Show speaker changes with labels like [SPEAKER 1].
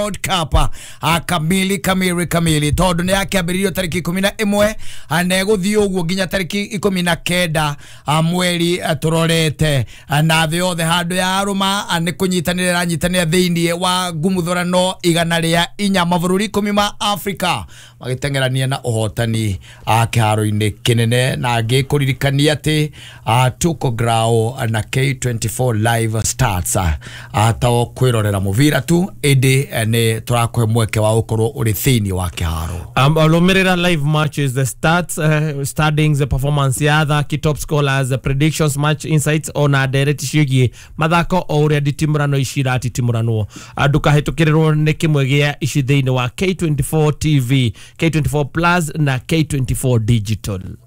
[SPEAKER 1] World Cup kamili tondu ni akiambiririo tariki 11 aneguthii uguo nginya tariki 19 mweri turorete na thĩ yothe handu ya aruma ni kunyitanira thiini wa ngumuthurano igana ria 4 mabũrũri 10 ma Africa magitengerania na uhotani kiharo-ini kinene na ngikuririkania ati tuko grao na K24 live starts atao kwirorera muvira tu indi ni turakwe mweke wa ukorwo uri thiini wa kiharo
[SPEAKER 2] Lomirira live matches, the stats, standings, the performance ya the top scholars, the predictions, match insights on a direct shigi mathako o uria ditimurano ishira titimurano ndukahitukirwo ni kimwe gia ici thiini wa K24 TV, K24 Plus na K24 Digital.